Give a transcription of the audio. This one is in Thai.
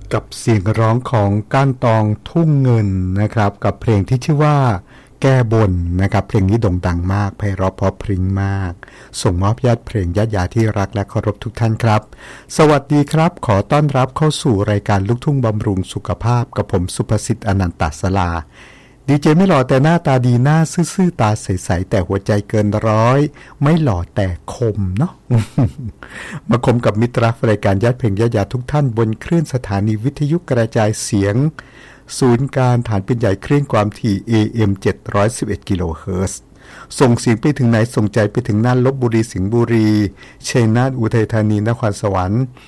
กับเสียงร้องของก้านตองทุ่งเงินนะครับกับเพลงที่ชื่อว่าแก้บนนะครับเพลงนี้โด่งดังมากไพเราะเพราะพริ้งมากส่งมอบญาติเพลงญาติยาที่รักและเคารพทุกท่านครับสวัสดีครับขอต้อนรับเข้าสู่รายการลูกทุ่งบำรุงสุขภาพกับผมสุภสิทธิ์อนันตศราดีเจไม่หล่อแต่หน้าตาดีหน้าซื่อๆตาใสๆแต่หัวใจเกินร้อยไม่หล่อแต่คมเนาะ มาคมกับมิตรรักรายการญาติเพลงญาติยาทุกท่านบนคลื่นสถานีวิทยุกระจายเสียงศูนย์การฐานเป็นใหญ่คลื่นความถี่ AM 711กิโลเฮิรตซ์ส่งเสียงไปถึงไหนส่งใจไปถึงน่านลพบุรีสิงห์บุรีชัยนาทอุทัยธานีนครสวรรค์